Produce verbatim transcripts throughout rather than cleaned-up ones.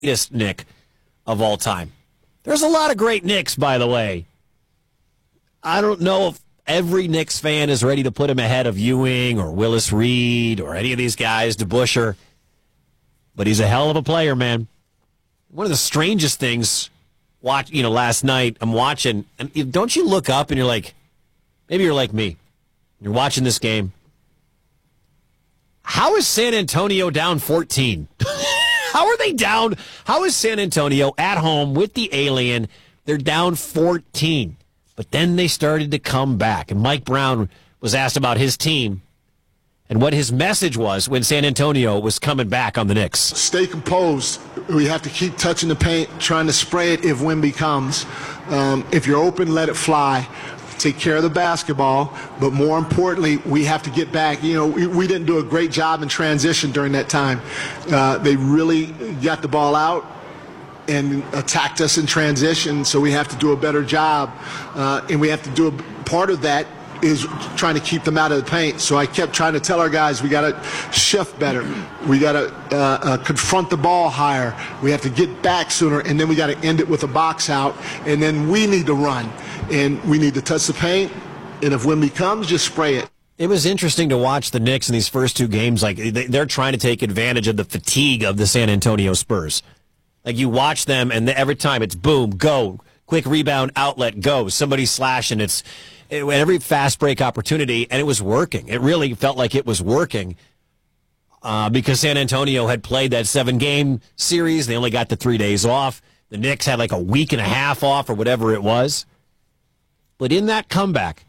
greatest Knick of all time. There's a lot of great Knicks, by the way. I don't know if every Knicks fan is ready to put him ahead of Ewing or Willis Reed or any of these guys, DeBusschere. But he's a hell of a player, man. One of the strangest things, watch you know, last night I'm watching, and don't you look up and you're like, maybe you're like me. You're watching this game. How is San Antonio down fourteen? How are they down? How is San Antonio at home with the alien? They're down fourteen. But then they started to come back. And Mike Brown was asked about his team and what his message was when San Antonio was coming back on the Knicks. Stay composed. We have to keep touching the paint, trying to spray it if Wemby comes. Um, if you're open, let it fly. Take care of the basketball, but more importantly, we have to get back. You know, we, we didn't do a great job in transition during that time. Uh, they really got the ball out and attacked us in transition, so we have to do a better job. Uh, and we have to do a part of that is trying to keep them out of the paint. So I kept trying to tell our guys, we got to shift better. We got to uh, uh, confront the ball higher. We have to get back sooner, and then we got to end it with a box out, and then we need to run. And we need to touch the paint, and if Wemby comes, just spray it. It was interesting to watch the Knicks in these first two games. Like, they're trying to take advantage of the fatigue of the San Antonio Spurs. Like, you watch them, and every time it's boom, go, quick rebound, outlet, go. Somebody slashing. It's it, every fast break opportunity, and it was working. It really felt like it was working uh, because San Antonio had played that seven-game series. They only got the three days off. The Knicks had like a week and a half off or whatever it was. But in that comeback,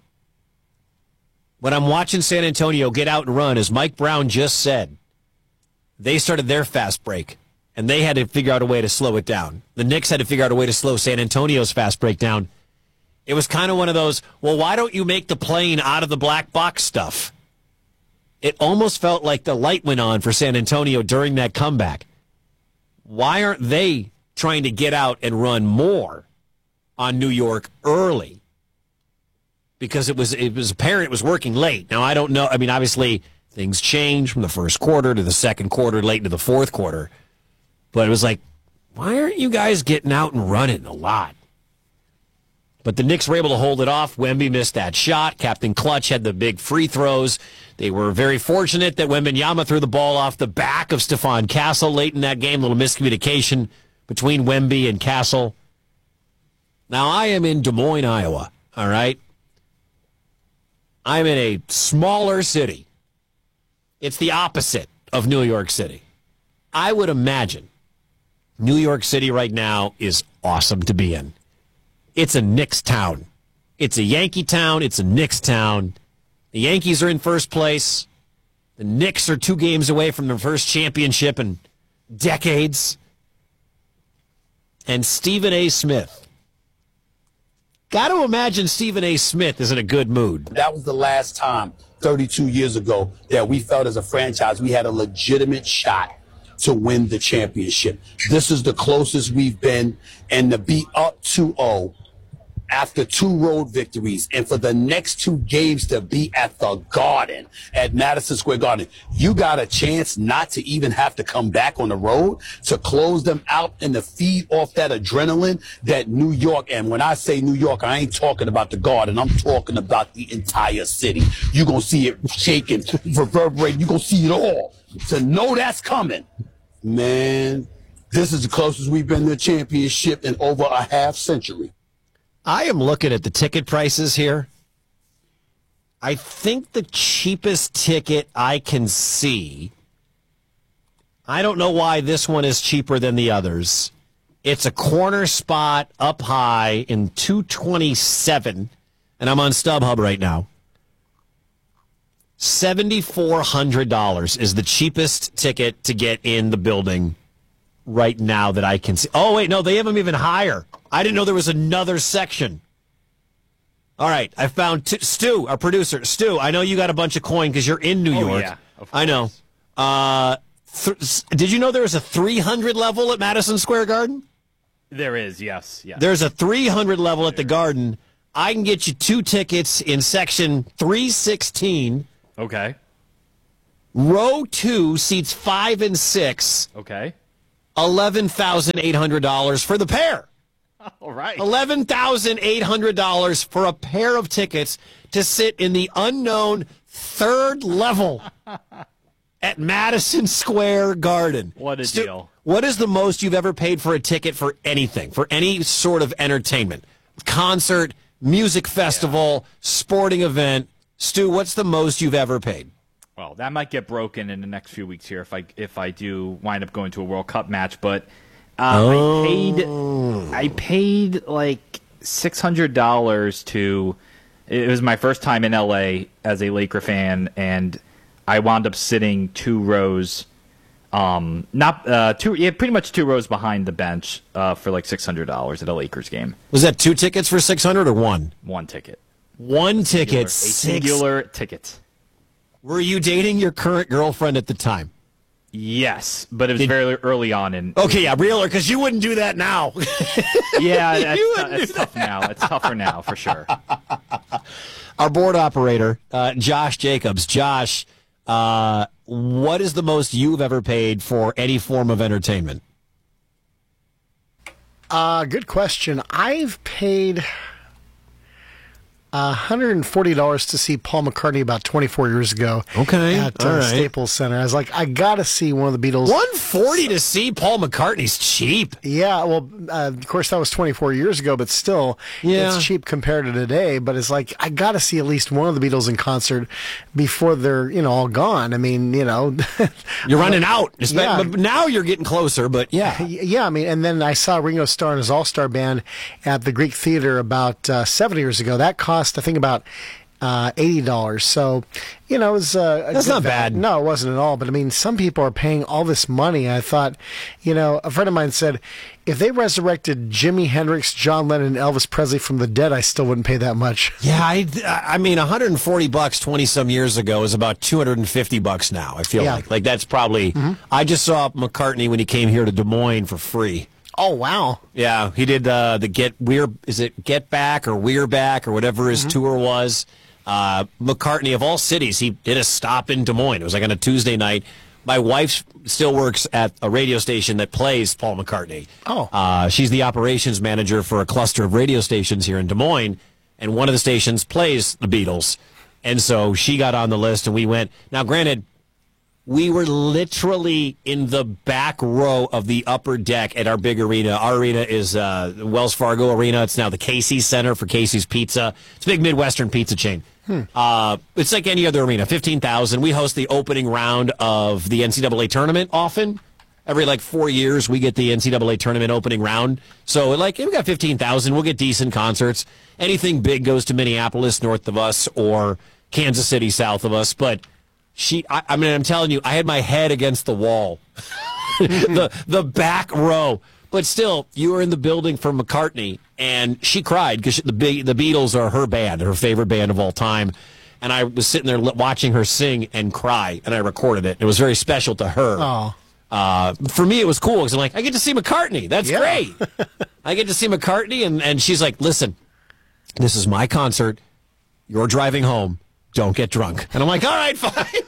when I'm watching San Antonio get out and run, as Mike Brown just said, they started their fast break, and they had to figure out a way to slow it down. The Knicks had to figure out a way to slow San Antonio's fast break down. It was kind of one of those, well, why don't you make the plane out of the black box stuff? It almost felt like the light went on for San Antonio during that comeback. Why aren't they trying to get out and run more on New York early? Because it was it was apparent it was working late. Now, I don't know. I mean, obviously, things change from the first quarter to the second quarter, late into the fourth quarter. But it was like, why aren't you guys getting out and running a lot? But the Knicks were able to hold it off. Wemby missed that shot. Captain Clutch had the big free throws. They were very fortunate that Wembanyama threw the ball off the back of Stephon Castle late in that game. A little miscommunication between Wemby and Castle. Now, I am in Des Moines, Iowa, all right? I'm in a smaller city. It's the opposite of New York City. I would imagine New York City right now is awesome to be in. It's a Knicks town. It's a Yankee town. It's a Knicks town. The Yankees are in first place. The Knicks are two games away from their first championship in decades. And Stephen A. Smith. Got to imagine Stephen A. Smith is in a good mood. That was the last time, thirty-two years ago, that we felt as a franchise we had a legitimate shot to win the championship. This is the closest we've been, and to be up two oh after two road victories, and for the next two games to be at the Garden, at Madison Square Garden, you got a chance not to even have to come back on the road to close them out and to feed off that adrenaline that New York, and when I say New York, I ain't talking about the Garden, I'm talking about the entire city. You're going to see it shaking, reverberating, you're going to see it all. To know that's coming, man, this is the closest we've been to a championship in over a half century. I am looking at the ticket prices here. I think the cheapest ticket I can see, I don't know why this one is cheaper than the others. It's a corner spot up high in two twenty-seven, and I'm on StubHub right now. seven thousand four hundred dollars is the cheapest ticket to get in the building right now that I can see. Oh, wait, no, they have them even higher. I didn't know there was another section. All right, I found t- Stu, our producer. Stu, I know you got a bunch of coin because you're in New oh, York. Yeah, of course. I know. Uh, th- did you know there was a three hundred level at Madison Square Garden? There is, yes. yes. There's a three hundred level at the Garden. I can get you two tickets in section three sixteen. Okay. Row two, seats five and six. Okay. eleven thousand eight hundred dollars for the pair. All right. eleven thousand eight hundred dollars for a pair of tickets to sit in the unknown third level at Madison Square Garden. What a Stu, deal. What is the most you've ever paid for a ticket for anything, for any sort of entertainment? Concert, music festival, yeah. sporting event. Stu, what's the most you've ever paid? Well, that might get broken in the next few weeks here if I if I do wind up going to a World Cup match, but uh, oh. I paid I paid like six hundred dollars to it was my first time in L A as a Laker fan, and I wound up sitting two rows um not uh two yeah, pretty much two rows behind the bench uh for like six hundred dollars at a Lakers game. Was that two tickets for six hundred or one? One ticket. One ticket, a singular ticket. Were you dating your current girlfriend at the time? Yes, but it was Did, very early on in. Okay, yeah, realer, because you wouldn't do that now. Yeah, that's, uh, it's tough now. It's tougher now for sure. Our board operator, uh, Josh Jacobs. Josh, uh, what is the most you've ever paid for any form of entertainment? Uh, good question. I've paid one hundred forty dollars to see Paul McCartney about twenty-four years ago. Okay, at uh, all right. Staples Center. I was like, I gotta see one of the Beatles. one hundred forty dollars to see Paul McCartney's cheap. Yeah, well, uh, of course that was twenty-four years ago, but still, yeah. it's cheap compared to today. But it's like I gotta see at least one of the Beatles in concert before they're you know all gone. I mean, you know, you're running out. Yeah. But now you're getting closer. But yeah, yeah. I mean, and then I saw Ringo Starr and his All Star Band at the Greek Theater about uh, seven years ago. That cost I think about uh, eighty dollars. So, you know, it was uh, that's not value. bad. No, it wasn't at all. But I mean, some people are paying all this money. I thought, you know, a friend of mine said, if they resurrected Jimi Hendrix, John Lennon, and Elvis Presley from the dead, I still wouldn't pay that much. Yeah, I, I mean, one hundred forty bucks twenty some years ago is about two hundred fifty bucks now. I feel yeah. like like that's probably. Mm-hmm. I just saw McCartney when he came here to Des Moines for free. Oh wow! Yeah, he did uh, the Get We're is it Get Back or We're Back or whatever his mm-hmm. tour was. Uh, McCartney of all cities, he did a stop in Des Moines. It was like on a Tuesday night. My wife still works at a radio station that plays Paul McCartney. Oh, uh, she's the operations manager for a cluster of radio stations here in Des Moines, and one of the stations plays the Beatles. And so she got on the list, and we went. Now, granted, we were literally in the back row of the upper deck at our big arena. Our arena is uh, Wells Fargo Arena. It's now the Casey's Center for Casey's Pizza. It's a big Midwestern pizza chain. Hmm. Uh, it's like any other arena, fifteen thousand. We host the opening round of the N C double A tournament often. Every like four years, we get the N C double A tournament opening round. So like we got fifteen thousand. We'll get decent concerts. Anything big goes to Minneapolis north of us or Kansas City south of us. But She, I, I mean, I'm telling you, I had my head against the wall, the the back row. But still, you were in the building for McCartney, and she cried because the big the Beatles are her band, her favorite band of all time. And I was sitting there watching her sing and cry, and I recorded it. It was very special to her. Oh. Uh, for me, it was cool because I'm like, I get to see McCartney. That's yeah. great. I get to see McCartney, and, and she's like, listen, this is my concert. You're driving home. Don't get drunk. And I'm like, all right, fine.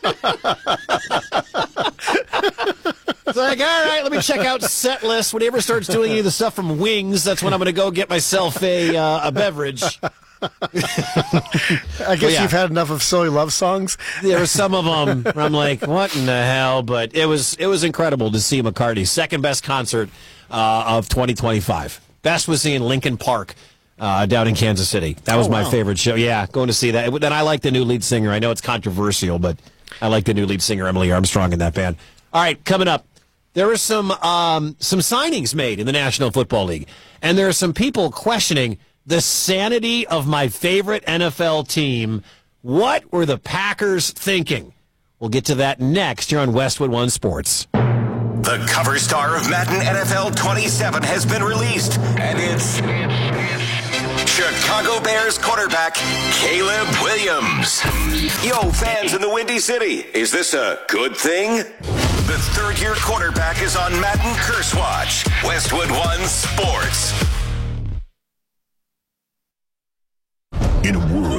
It's like, all right, let me check out set list. When he ever starts doing any of the stuff from Wings, that's when I'm going to go get myself a uh, a beverage. I guess well, yeah. you've had enough of silly love songs. There were some of them where I'm like, what in the hell? But it was it was incredible to see McCartney. Second best concert uh, of twenty twenty-five. Best was seeing Linkin Park. Uh, down in Kansas City. That was oh, my wow. favorite show. Yeah, going to see that. Then I like the new lead singer. I know it's controversial, but I like the new lead singer, Emily Armstrong, in that band. All right, coming up, there were some um, some signings made in the National Football League, and there are some people questioning the sanity of my favorite N F L team. What were the Packers thinking? We'll get to that next here on Westwood One Sports. The cover star of Madden N F L twenty-seven has been released, and it's Chicago Bears quarterback Caleb Williams. Yo, fans in the Windy City, is this a good thing? The third-year quarterback is on Madden Curse Watch. Westwood One Sports. In a world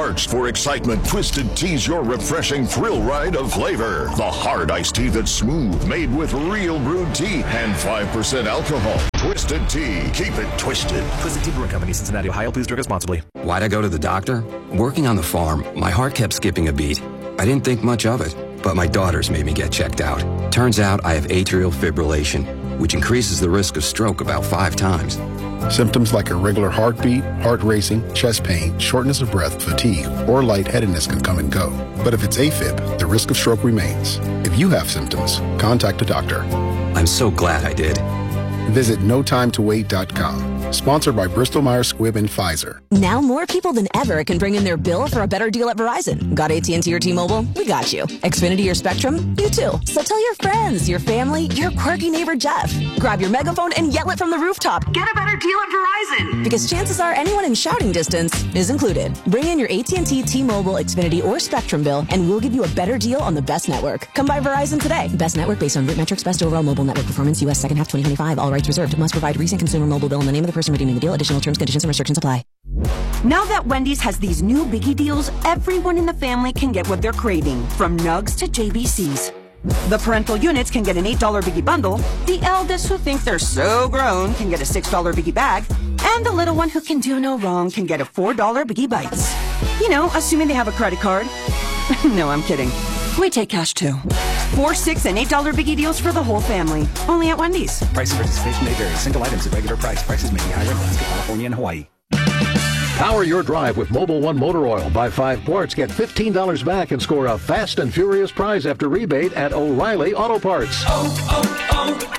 Search for excitement. Twisted Tea's your refreshing thrill ride of flavor. The hard iced tea that's smooth, made with real brewed tea and five percent alcohol. Twisted Tea. Keep it twisted. Twisted Tea Brewing Company, Cincinnati, Ohio. Please drink responsibly. Why'd I go to the doctor? Working on the farm, my heart kept skipping a beat. I didn't think much of it, but my daughters made me get checked out. Turns out I have atrial fibrillation, which increases the risk of stroke about five times. Symptoms like irregular heartbeat, heart racing, chest pain, shortness of breath, fatigue, or lightheadedness can come and go. But if it's AFib, the risk of stroke remains. If you have symptoms, contact a doctor. I'm so glad I did. Visit no time to wait dot com. Sponsored by Bristol Myers Squibb and Pfizer. Now more people than ever can bring in their bill for a better deal at Verizon. Got A T and T or T-Mobile? We got you. Xfinity or Spectrum? You too. So tell your friends, your family, your quirky neighbor Jeff. Grab your megaphone and yell it from the rooftop. Get a better deal at Verizon. Because chances are anyone in shouting distance is included. Bring in your A T and T, T-Mobile, Xfinity, or Spectrum bill and we'll give you a better deal on the best network. Come by Verizon today. Best network based on root metrics, best overall mobile network performance, U S second half twenty twenty-five. All rights reserved. Must provide recent consumer mobile bill and the name of the person redeeming the deal. Additional terms, conditions, and restrictions apply. Now that Wendy's has these new biggie deals, everyone in the family can get what they're craving, from nugs to J B Cs. The parental units can get an eight dollar biggie bundle, the eldest who think they're so grown can get a six dollar biggie bag, and the little one who can do no wrong can get a four dollar biggie bites. You know, assuming they have a credit card. No, I'm kidding. We take cash too. Four, six, and eight dollar biggie deals for the whole family. Only at Wendy's. Price of participation may vary. Single items at regular price. Prices may be higher in Alaska, California, and Hawaii. Power your drive with Mobil one Motor Oil. Buy five quarts, get fifteen dollars back, and score a fast and furious prize after rebate at O'Reilly Auto Parts. Oh,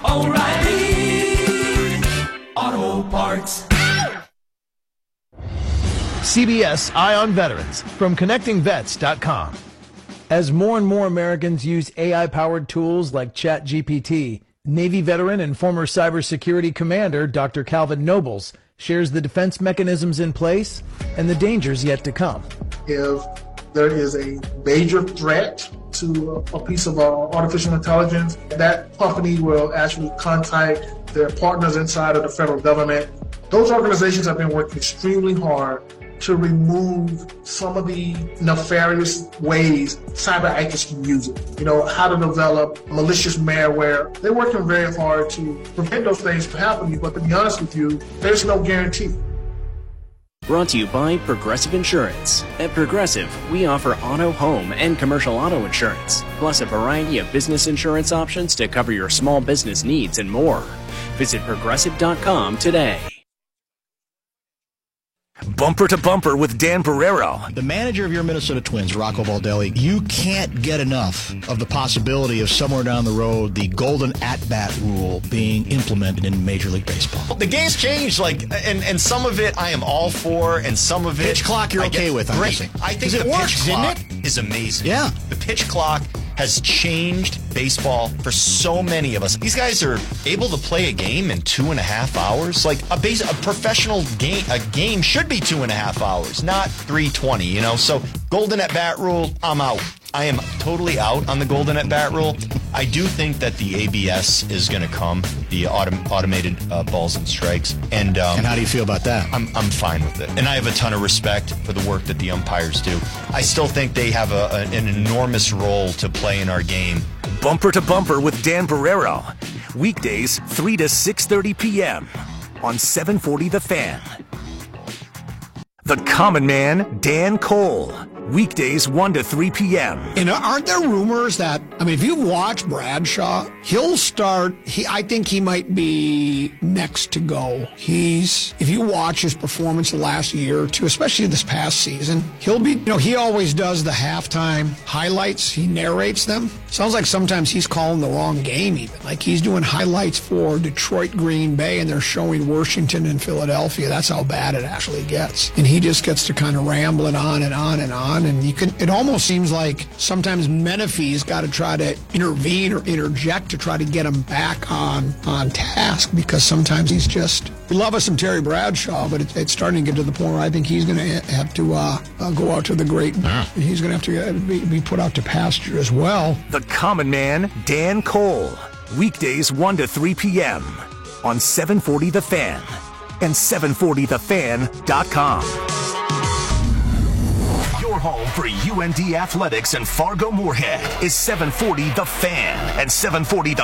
oh, oh, O'Reilly Auto Parts. C B S Eye on Veterans from connecting vets dot com. As more and more Americans use A I-powered tools like ChatGPT, Navy veteran and former cybersecurity commander Doctor Calvin Nobles shares the defense mechanisms in place and the dangers yet to come. If there is a major threat to a piece of uh, artificial intelligence, that company will actually contact their partners inside of the federal government. Those organizations have been working extremely hard to remove some of the nefarious ways cyber actors can use it. You know, how to develop malicious malware. They're working very hard to prevent those things from happening, but to be honest with you, there's no guarantee. Brought to you by Progressive Insurance. At Progressive, we offer auto, home, and commercial auto insurance, plus a variety of business insurance options to cover your small business needs and more. Visit Progressive dot com today. Bumper to Bumper with Dan Barrero. The manager of your Minnesota Twins, Rocco Baldelli, you can't get enough of the possibility of somewhere down the road the golden at-bat rule being implemented in Major League Baseball. The game's changed, like, and, and some of it I am all for, and some of it... Pitch clock you're I okay get, with, I'm great. guessing. I think it the works, pitch didn't clock it? is amazing. Yeah. The pitch clock has changed baseball for so many of us. These guys are able to play a game in two and a half hours. Like a base, a professional game, a game should be two and a half hours, not three twenty. You know, so golden at bat rule, I'm out. I am totally out on the golden at bat rule. I do think that the A B S is going to come, the autom- automated uh, balls and strikes. And um, and how do you feel about that? I'm I'm fine with it, and I have a ton of respect for the work that the umpires do. I still think they have a, a, an enormous role to play in our game. Bumper to Bumper with Dan Barrero. Weekdays, three to six thirty p.m. on seven forty The Fan. The Common Man, Dan Cole. Weekdays, one to three p.m. And aren't there rumors that, I mean, if you've watched Bradshaw, he'll start, he, I think he might be next to go. He's, if you watch his performance the last year or two, especially this past season, he'll be, you know, he always does the halftime highlights. He narrates them. Sounds like sometimes he's calling the wrong game even. Like he's doing highlights for Detroit, Green Bay, and they're showing Washington and Philadelphia. That's how bad it actually gets. And he just gets to kind of rambling on and on and on. And you can, it almost seems like sometimes Menifee's got to try to intervene or interject to try to get him back on, on task, because sometimes he's just, we love us some Terry Bradshaw, but it, it's starting to get to the point where I think he's going to have to uh, uh, go out to the great, yeah. he's going to have to be, be put out to pasture as well. The Common Man, Dan Cole. Weekdays, one to three p.m. on seven forty The Fan and seven forty the fan dot com. home for U N D Athletics and Fargo Moorhead is seven forty The Fan and seven forty The